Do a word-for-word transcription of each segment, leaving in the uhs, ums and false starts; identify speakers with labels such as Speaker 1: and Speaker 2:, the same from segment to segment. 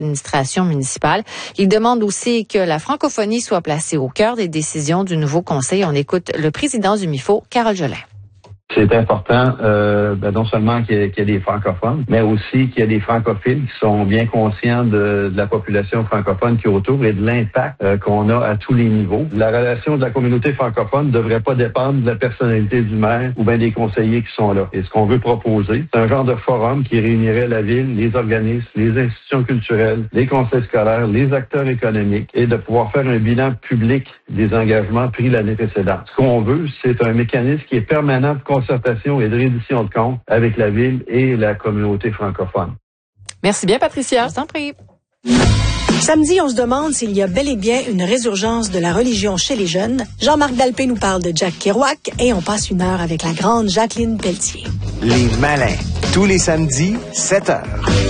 Speaker 1: l'administration municipale. Il demande aussi que la francophonie soit placée au cœur des décisions du nouveau conseil. On écoute le président du M I F O, Carole Jolin.
Speaker 2: C'est important, euh, ben non seulement qu'il y, ait, qu'il y ait des francophones, mais aussi qu'il y ait des francophiles qui sont bien conscients de, de la population francophone qui est autour et de l'impact euh, qu'on a à tous les niveaux. La relation de la communauté francophone ne devrait pas dépendre de la personnalité du maire ou bien des conseillers qui sont là. Et ce qu'on veut proposer, c'est un genre de forum qui réunirait la ville, les organismes, les institutions culturelles, les conseils scolaires, les acteurs économiques et de pouvoir faire un bilan public des engagements pris l'année précédente. Ce qu'on veut, c'est un mécanisme qui est permanent de concertation et de reddition de comptes avec la ville et la communauté francophone.
Speaker 1: Merci bien, Patricia. Je t'en prie.
Speaker 3: Samedi, on se demande s'il y a bel et bien une résurgence de la religion chez les jeunes. Jean-Marc Dalpé nous parle de Jack Kerouac et on passe une heure avec la grande Jacqueline Pelletier.
Speaker 4: Les Malins, tous les samedis, sept heures.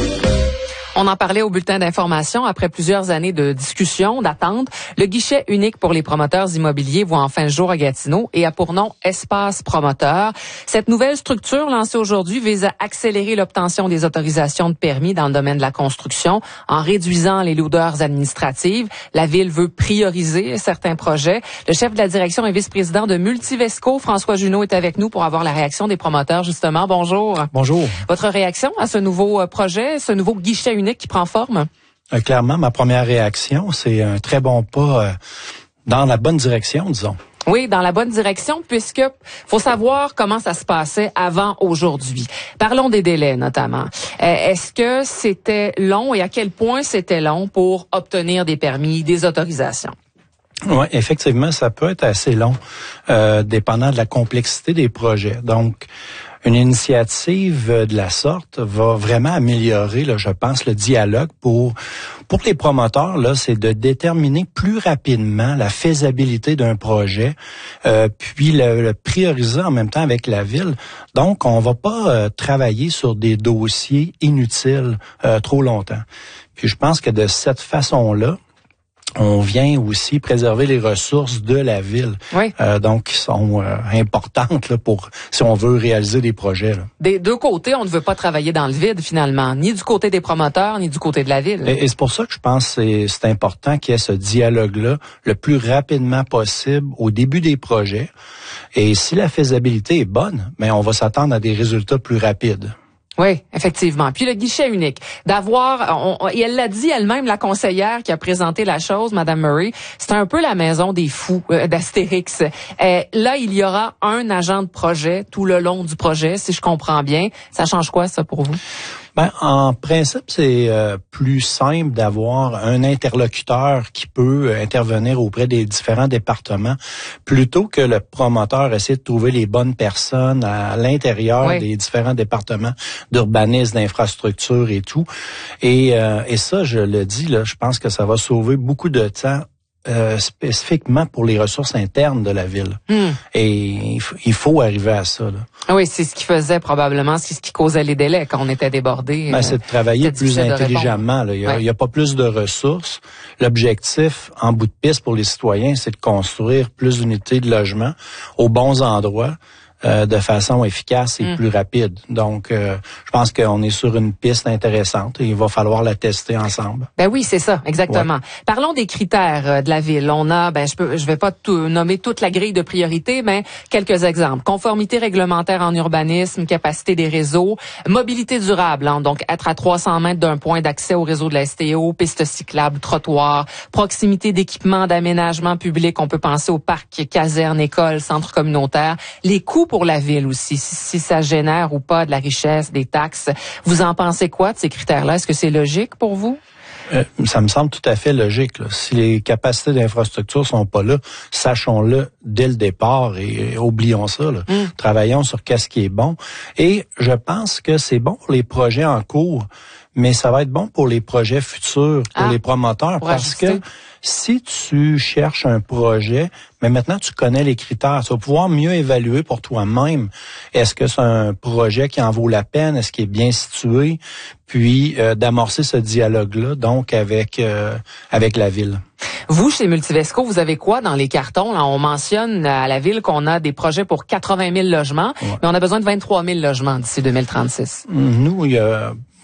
Speaker 1: On en parlait au bulletin d'information. Après plusieurs années de discussion, d'attente, le guichet unique pour les promoteurs immobiliers voit enfin le jour à Gatineau et a pour nom Espace Promoteur. Cette nouvelle structure lancée aujourd'hui vise à accélérer l'obtention des autorisations de permis dans le domaine de la construction en réduisant les lourdeurs administratives. La ville veut prioriser certains projets. Le chef de la direction et vice-président de Multivesco, François Junot, est avec nous pour avoir la réaction des promoteurs, justement. Bonjour.
Speaker 5: Bonjour.
Speaker 1: Votre réaction à ce nouveau projet, ce nouveau guichet unique qui prend forme?
Speaker 5: Euh, clairement, ma première réaction, c'est un très bon pas euh, dans la bonne direction, disons.
Speaker 1: Oui, dans la bonne direction, puisque faut savoir comment ça se passait avant aujourd'hui. Parlons des délais, notamment. Euh, est-ce que c'était long et à quel point c'était long pour obtenir des permis, des autorisations?
Speaker 5: Oui, effectivement, ça peut être assez long, euh, dépendant de la complexité des projets. Donc, une initiative de la sorte va vraiment améliorer, là, je pense, le dialogue pour pour les promoteurs. Là, c'est de déterminer plus rapidement la faisabilité d'un projet, euh, puis le, le prioriser en même temps avec la ville. Donc, on va pas euh, travailler sur des dossiers inutiles euh, trop longtemps. Puis, je pense que de cette façon-là, on vient aussi préserver les ressources de la ville,
Speaker 1: oui.
Speaker 5: euh, donc qui sont euh, importantes là, pour si on veut réaliser des projets. Là.
Speaker 1: Des deux côtés, on ne veut pas travailler dans le vide finalement, ni du côté des promoteurs, ni du côté de la ville.
Speaker 5: Et, et c'est pour ça que je pense que c'est, c'est important qu'il y ait ce dialogue-là le plus rapidement possible au début des projets. Et si la faisabilité est bonne, mais on va s'attendre à des résultats plus rapides.
Speaker 1: Oui, effectivement. Puis le guichet unique, d'avoir, on, et elle l'a dit elle-même, la conseillère qui a présenté la chose, Madame Murray, c'est un peu la maison des fous euh, d'Astérix. Euh, là, il y aura un agent de projet tout le long du projet, si je comprends bien. Ça change quoi, ça, pour vous?
Speaker 5: Ben, en principe, c'est euh, plus simple d'avoir un interlocuteur qui peut intervenir auprès des différents départements plutôt que le promoteur essaie de trouver les bonnes personnes à l'intérieur oui. des différents départements d'urbanisme, d'infrastructure et tout. Et, euh, et ça, je le dis, là, je pense que ça va sauver beaucoup de temps Euh, spécifiquement pour les ressources internes de la ville.
Speaker 1: Mm.
Speaker 5: Et il, f- il faut arriver à ça. Là.
Speaker 1: Oui, c'est ce qui faisait probablement, c'est ce qui causait les délais quand on était débordé.
Speaker 5: Ben,
Speaker 1: euh,
Speaker 5: c'est de travailler plus intelligemment. Là. Il y a,
Speaker 1: ouais.
Speaker 5: il y a pas plus de ressources. L'objectif, en bout de piste pour les citoyens, c'est de construire plus d'unités de logement aux bons endroits. Euh, de façon efficace et mm. plus rapide. Donc, euh, je pense qu'on est sur une piste intéressante et il va falloir la tester ensemble.
Speaker 1: Ben oui, c'est ça, exactement. Ouais. Parlons des critères euh, de la ville. On a, ben je peux, je vais pas tout, nommer toute la grille de priorité, mais quelques exemples. Conformité réglementaire en urbanisme, capacité des réseaux, mobilité durable, hein, donc être à trois cents mètres d'un point d'accès au réseau de la S T O, pistes cyclables, trottoirs, proximité d'équipements d'aménagement public. On peut penser aux parcs, casernes, écoles, centres communautaires. Les coûts pour la ville aussi, si, si ça génère ou pas de la richesse, des taxes. Vous en pensez quoi de ces critères-là? Est-ce que c'est logique pour vous?
Speaker 5: Euh, ça me semble tout à fait logique. Là. Si les capacités d'infrastructure sont pas là, sachons-le dès le départ et, et oublions ça. Là. Mm. Travaillons sur qu'est-ce qui est bon. Et je pense que c'est bon pour les projets en cours, mais ça va être bon pour les projets futurs, pour ah, les promoteurs,
Speaker 1: pour
Speaker 5: parce ajuster. que si tu cherches un projet, mais maintenant tu connais les critères, tu vas pouvoir mieux évaluer pour toi-même. Est-ce que c'est un projet qui en vaut la peine? Est-ce qu'il est bien situé? Puis euh, d'amorcer ce dialogue-là, donc avec euh, avec la ville.
Speaker 1: Vous, chez Multivesco, vous avez quoi dans les cartons? Là, on mentionne à la ville qu'on a des projets pour quatre-vingt mille logements, ouais. mais on a besoin de vingt-trois mille logements d'ici deux mille trente-six.
Speaker 5: Nous, il y a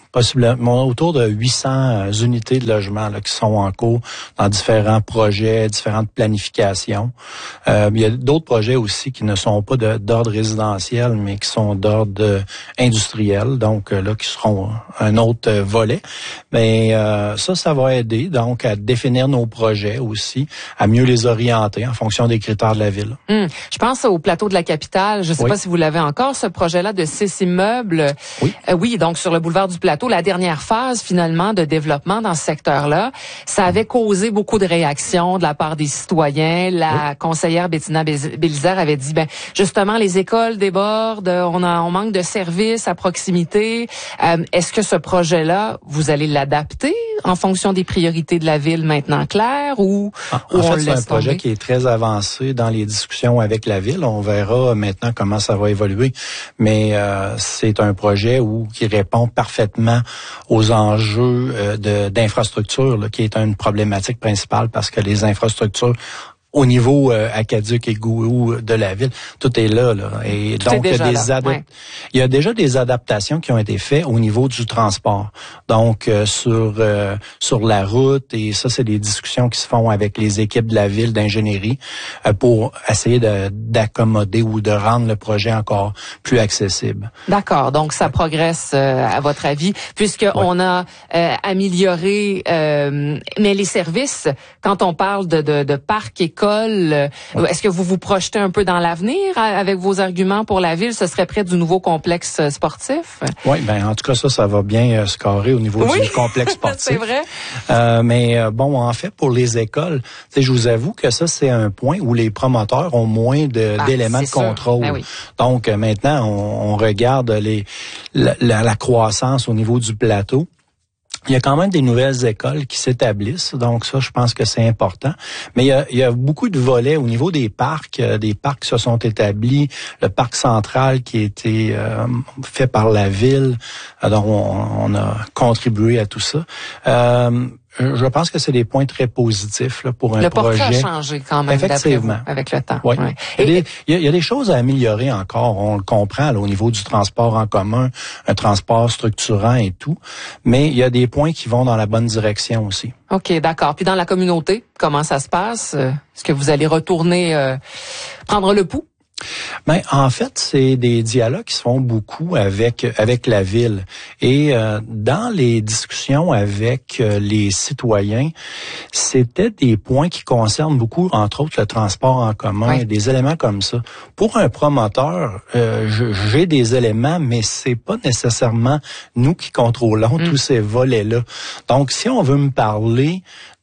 Speaker 5: possiblement autour de huit cents unités de logement là, qui sont en cours dans différents projets, différentes planifications. Euh, il y a d'autres projets aussi qui ne sont pas de, d'ordre résidentiel, mais qui sont d'ordre industriel, donc là, qui seront un autre volet. Mais euh, ça, ça va aider donc à définir nos projets aussi, à mieux les orienter en fonction des critères de la ville.
Speaker 1: Hum, je pense au plateau de la capitale. Je ne sais oui. pas si vous l'avez encore, ce projet-là de six immeubles.
Speaker 5: Oui.
Speaker 1: Euh, oui, donc sur le boulevard du Plateau, la dernière phase finalement de développement dans ce secteur-là, ça avait causé beaucoup de réactions de la part des citoyens. La oui. conseillère Bettina Bélisère avait dit, ben justement, les écoles débordent, on, a, on manque de services à proximité. Euh, est-ce que ce projet-là, vous allez l'adapter en fonction des priorités de la ville maintenant claires ou,
Speaker 5: en,
Speaker 1: ou
Speaker 5: en fait,
Speaker 1: on le
Speaker 5: c'est
Speaker 1: laisse
Speaker 5: un projet
Speaker 1: tomber?
Speaker 5: Qui est très avancé dans les discussions avec la ville. On verra maintenant comment ça va évoluer, mais euh, c'est un projet où qui répond parfaitement aux enjeux euh, de, d'infrastructure, là, qui est une problématique principale parce que les infrastructures au niveau euh, Aquaduc et Gouhou de la ville, tout est là, là. Et
Speaker 1: tout
Speaker 5: donc il y a des
Speaker 1: adap-
Speaker 5: adap-
Speaker 1: ouais.
Speaker 5: il y a déjà des adaptations qui ont été faites au niveau du transport. Donc euh, sur euh, sur la route, et ça c'est des discussions qui se font avec les équipes de la ville d'ingénierie euh, pour essayer de, d'accommoder ou de rendre le projet encore plus accessible.
Speaker 1: D'accord, donc ça progresse euh, à votre avis, puisque ouais. on a euh, amélioré euh, mais les services, quand on parle de de, de parcs et école. Est-ce que vous vous projetez un peu dans l'avenir avec vos arguments pour la ville? Ce serait près du nouveau complexe sportif?
Speaker 5: Oui, ben en tout cas, ça, ça va bien euh, se carrer au niveau oui. du complexe sportif.
Speaker 1: C'est vrai.
Speaker 5: Euh, mais euh, bon, en fait, pour les écoles, je vous avoue que ça, c'est un point où les promoteurs ont moins de, ah, d'éléments de sûr. contrôle. Ben oui. Donc, euh, maintenant, on, on regarde les la, la, la croissance au niveau du plateau. Il y a quand même des nouvelles écoles qui s'établissent, donc ça, je pense que c'est important. Mais il y a, il y a beaucoup de volets au niveau des parcs, euh, des parcs qui se sont établis, le parc central qui a été euh, fait par la ville, alors on, on a contribué à tout ça. Euh, Je pense que c'est des points très positifs là, pour un
Speaker 1: le
Speaker 5: projet.
Speaker 1: Le portrait a changé quand même,
Speaker 5: effectivement,
Speaker 1: d'après vous, avec le temps.
Speaker 5: Oui.
Speaker 1: Ouais.
Speaker 5: Il, y a des, il, y a, il y a des choses à améliorer encore, on le comprend là, au niveau du transport en commun, un transport structurant et tout, mais il y a des points qui vont dans la bonne direction aussi.
Speaker 1: OK, d'accord. Puis dans la communauté, comment ça se passe? Est-ce que vous allez retourner euh, prendre le pouls?
Speaker 5: Ben en fait, c'est des dialogues qui se font beaucoup avec avec la ville et euh, dans les discussions avec euh, les citoyens, c'était des points qui concernent beaucoup, entre autres le transport en commun, oui. des éléments comme ça. Pour un promoteur, euh, je, j'ai des éléments, mais c'est pas nécessairement nous qui contrôlons mm. tous ces volets-là. Donc, si on veut me parler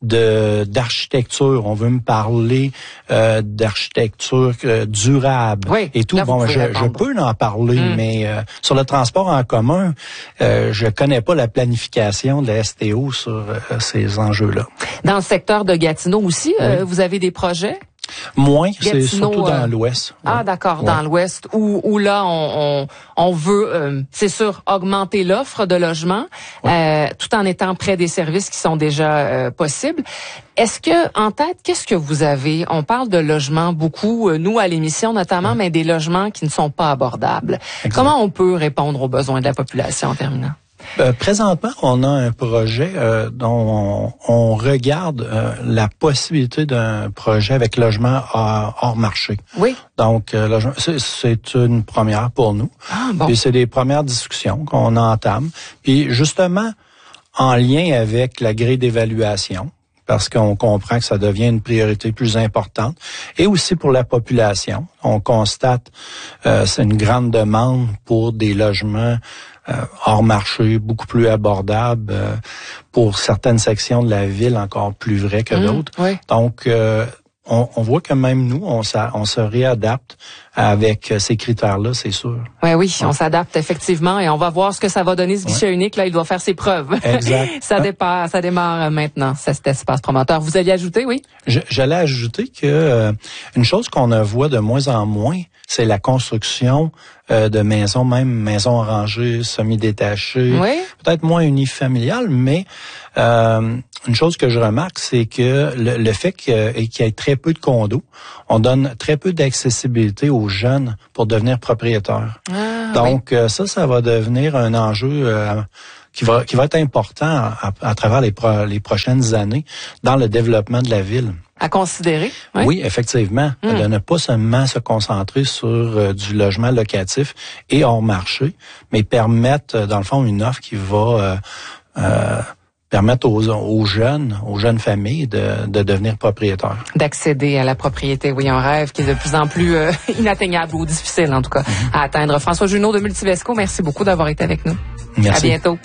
Speaker 5: de d'architecture, on veut me parler euh, d'architecture euh, durable
Speaker 1: oui,
Speaker 5: et tout. Bon, je, je peux en parler, mm. mais euh, sur le transport en commun, euh, je connais pas la planification de la S T O sur euh, ces enjeux-là.
Speaker 1: Dans le secteur de Gatineau aussi, oui. euh, vous avez des projets?
Speaker 5: Moins,
Speaker 1: Gatineau,
Speaker 5: c'est surtout dans
Speaker 1: euh...
Speaker 5: l'Ouest.
Speaker 1: Ah,
Speaker 5: ouais.
Speaker 1: d'accord,
Speaker 5: ouais.
Speaker 1: dans l'Ouest, où, où là, on, on, on veut, euh, c'est sûr, augmenter l'offre de logements, ouais. euh, tout en étant près des services qui sont déjà euh, possibles. Est-ce que, en tête, qu'est-ce que vous avez? On parle de logements beaucoup, euh, nous, à l'émission notamment, ouais. mais des logements qui ne sont pas abordables. Exact. Comment on peut répondre aux besoins de la population en terminant?
Speaker 5: Euh, présentement, on a un projet euh, dont on, on regarde euh, la possibilité d'un projet avec logement hors, hors marché.
Speaker 1: Oui.
Speaker 5: Donc, euh, logement, c'est, c'est une première pour nous.
Speaker 1: Ah, bon.
Speaker 5: Puis c'est des premières discussions qu'on entame. Puis justement, en lien avec la grille d'évaluation, parce qu'on comprend que ça devient une priorité plus importante, et aussi pour la population. On constate euh, c'est une grande demande pour des logements euh, hors marché, beaucoup plus abordables, euh, pour certaines sections de la ville encore plus vraies que mmh, d'autres.
Speaker 1: Oui.
Speaker 5: Donc, euh, on, on voit que même nous, on, on se réadapte avec ces critères-là, c'est sûr.
Speaker 1: Oui, oui, on s'adapte effectivement et on va voir ce que ça va donner, ce guichet ouais. unique. Là, il doit faire ses preuves.
Speaker 5: Exact.
Speaker 1: ça, dépasse, ça démarre maintenant, cet espace promoteur. Vous alliez ajouter, oui?
Speaker 5: Je, j'allais ajouter que euh, une chose qu'on voit de moins en moins, c'est la construction euh, de maisons, même maisons rangées, semi-détachées,
Speaker 1: oui.
Speaker 5: peut-être moins unifamiliales, mais euh, une chose que je remarque, c'est que le, le fait qu'il y ait très peu de condos, on donne très peu d'accessibilité aux jeunes pour devenir propriétaires.
Speaker 1: Ah,
Speaker 5: Donc
Speaker 1: oui.
Speaker 5: euh, ça, ça va devenir un enjeu euh, qui va qui va être important à, à travers les, pro, les prochaines années dans le développement de la ville.
Speaker 1: À considérer. Oui,
Speaker 5: oui effectivement. Mmh. De ne pas seulement se concentrer sur euh, du logement locatif et hors marché, mais permettre, dans le fond, une offre qui va euh, euh, permettre aux, aux jeunes, aux jeunes familles de, de devenir propriétaires.
Speaker 1: D'accéder à la propriété, oui, un rêve qui est de plus en plus euh, inatteignable ou difficile, en tout cas, mmh. à atteindre. François Junot de Multivesco, merci beaucoup d'avoir été avec nous.
Speaker 5: Merci.
Speaker 1: À bientôt.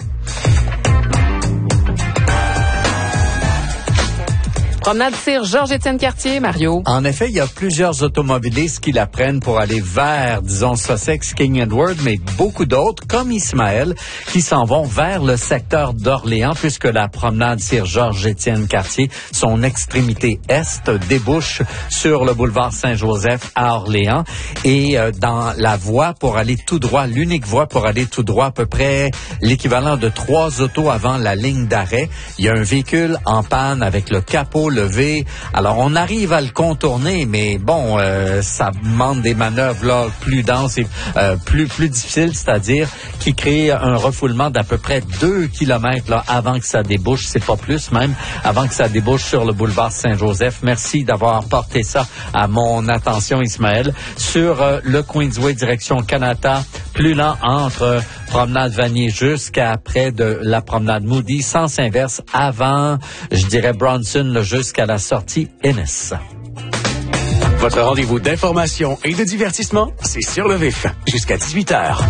Speaker 1: Promenade Cire, Georges-Étienne Cartier, Mario.
Speaker 6: En effet, il y a plusieurs automobilistes qui la prennent pour aller vers, disons, Sussex, King Edward, mais beaucoup d'autres, comme Ismaël, qui s'en vont vers le secteur d'Orléans, puisque la promenade Cire, Georges-Étienne Cartier, son extrémité est, débouche sur le boulevard Saint-Joseph à Orléans. Et euh, dans la voie pour aller tout droit, l'unique voie pour aller tout droit, à peu près l'équivalent de trois autos avant la ligne d'arrêt, il y a un véhicule en panne avec le capot levé. Alors, on arrive à le contourner, mais bon, euh, ça demande des manœuvres là plus denses et euh, plus plus difficiles, c'est-à-dire qui créent un refoulement d'à peu près deux kilomètres là avant que ça débouche, c'est pas plus même, avant que ça débouche sur le boulevard Saint-Joseph. Merci d'avoir porté ça à mon attention, Ismaël. Sur euh, le Queensway direction Canada, plus lent entre euh, promenade Vanier jusqu'à près de la promenade Moody, sens inverse avant, je dirais Bronson, le jusqu'à la sortie Ennis.
Speaker 4: Votre rendez-vous d'information et de divertissement, c'est Sur le Vif, jusqu'à dix-huit heures.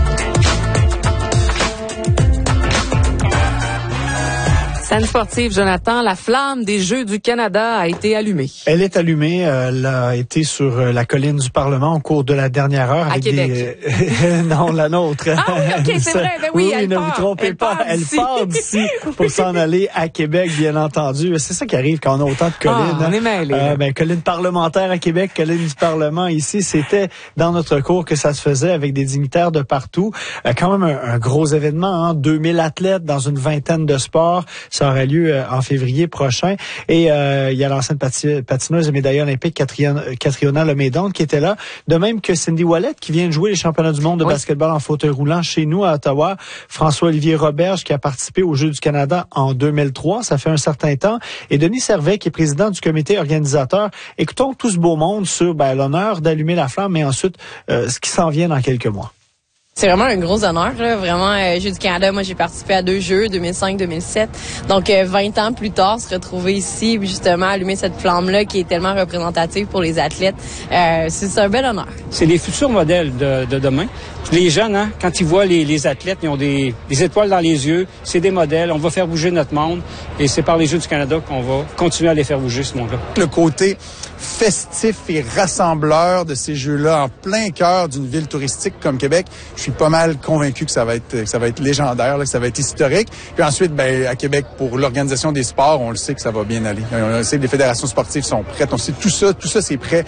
Speaker 1: Scène sportive, Jonathan, la flamme des Jeux du Canada a été allumée.
Speaker 7: Elle est allumée, euh, elle a été sur euh, la colline du Parlement au cours de la dernière heure.
Speaker 1: À
Speaker 7: avec
Speaker 1: Québec.
Speaker 7: Des, euh, non, la nôtre.
Speaker 1: Ah oui, ok, c'est vrai, ben oui,
Speaker 7: oui,
Speaker 1: elle
Speaker 7: ne
Speaker 1: part,
Speaker 7: vous trompez
Speaker 1: elle
Speaker 7: pas,
Speaker 1: part
Speaker 7: elle
Speaker 1: d'ici.
Speaker 7: part d'ici pour s'en aller à Québec, bien entendu. C'est ça qui arrive quand on a autant de collines.
Speaker 1: Ah, on est mêlés.
Speaker 7: Euh, ben, colline parlementaire à Québec, colline du Parlement ici. C'était dans notre cours que ça se faisait avec des dignitaires de partout. Euh, quand même un, un gros événement, hein, deux mille athlètes dans une vingtaine de sports. Ça aura lieu euh, en février prochain. Et euh, il y a l'ancienne pati- patineuse et médailleuse olympique Catriona, Catriona Lemay-Donde qui était là. De même que Cindy Wallet qui vient de jouer les championnats du monde de oui. basketball en fauteuil roulant chez nous à Ottawa. François-Olivier Roberge qui a participé aux Jeux du Canada en deux mille trois. Ça fait un certain temps. Et Denis Servet qui est président du comité organisateur. Écoutons tout ce beau monde sur ben, l'honneur d'allumer la flamme, mais ensuite euh, ce qui s'en vient dans quelques mois.
Speaker 8: C'est vraiment un gros honneur, là. Vraiment, euh, Jeux du Canada, moi j'ai participé à deux Jeux, deux mille cinq deux mille sept. Donc euh, vingt ans plus tard, se retrouver ici, puis justement allumer cette flamme-là qui est tellement représentative pour les athlètes, euh, c'est, c'est un bel honneur.
Speaker 9: C'est les futurs modèles de, de demain. Les jeunes, hein, quand ils voient les, les athlètes, ils ont des, des étoiles dans les yeux, c'est des modèles, on va faire bouger notre monde, et c'est par les Jeux du Canada qu'on va continuer à les faire bouger, ce monde-là.
Speaker 10: Le côté festif et rassembleur de ces Jeux-là en plein cœur d'une ville touristique comme Québec, je suis pas mal convaincu que ça va être que ça va être légendaire, là, que ça va être historique. Puis ensuite, ben à Québec, pour l'organisation des sports, on le sait que ça va bien aller. On sait que les fédérations sportives sont prêtes, on sait tout ça, tout ça c'est prêt.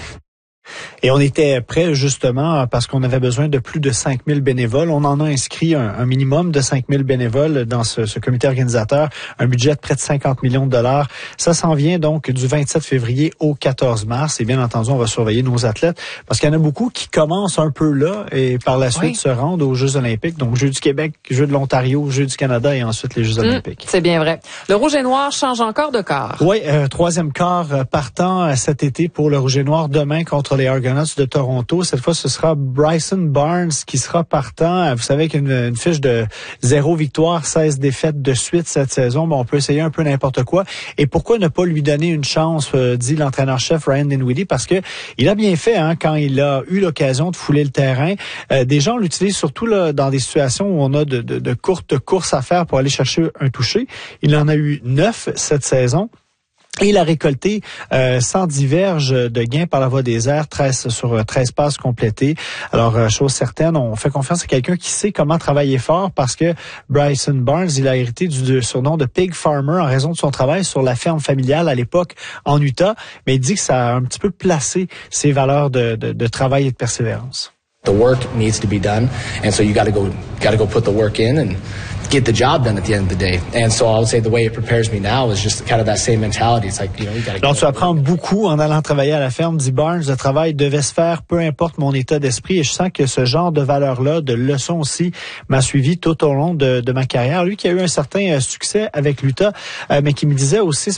Speaker 7: Et on était prêt justement parce qu'on avait besoin de plus de cinq mille bénévoles. On en a inscrit un, un minimum de cinq mille bénévoles dans ce, ce comité organisateur, un budget de près de cinquante millions de dollars. Ça s'en vient donc du vingt-sept février au quatorze mars. Et bien entendu, on va surveiller nos athlètes parce qu'il y en a beaucoup qui commencent un peu là et par la suite oui. se rendent aux Jeux olympiques. Donc, Jeux du Québec, Jeux de l'Ontario, Jeux du Canada et ensuite les Jeux mmh, olympiques.
Speaker 1: C'est bien vrai. Le rouge et noir change encore de quart.
Speaker 7: Oui, euh, troisième quart partant euh, cet été pour le rouge et noir demain contre les Argonauts de Toronto. Cette fois, ce sera Bryson Barnes qui sera partant. Vous savez qu'il y a une, une fiche de zéro victoire, seize défaites de suite cette saison. Bon, on peut essayer un peu n'importe quoi. Et pourquoi ne pas lui donner une chance, euh, dit l'entraîneur-chef Ryan Dinwiddie, parce que il a bien fait hein, quand il a eu l'occasion de fouler le terrain. Euh, des gens l'utilisent surtout là, dans des situations où on a de, de, de courtes courses à faire pour aller chercher un toucher. Il en a eu neuf cette saison. Et il a récolté euh, cent dix verges de gains par la voie des airs, treize sur treize passes complétées. Alors, euh, chose certaine, on fait confiance à quelqu'un qui sait comment travailler fort parce que Bryson Barnes, il a hérité du surnom de Pig Farmer en raison de son travail sur la ferme familiale à l'époque en Utah. Mais il dit que ça a un petit peu placé ses valeurs de, de, de travail et de persévérance.
Speaker 11: The work needs to be done, and so you got to go, got to go put the work in and get the job done at the end of the day. And so I would say the way it prepares me now is just kind of that same mentality. It's like, you know, you got to.
Speaker 7: Donc tu apprends beaucoup en allant travailler à la ferme, dit Barnes. Le travail devait se faire, peu importe mon état d'esprit. Et je sens que ce genre de valeur-là, de leçons aussi, m'a suivi tout au long de, de ma carrière. Lui qui a eu un certain succès avec l'Utah, euh, mais qui me disait aussi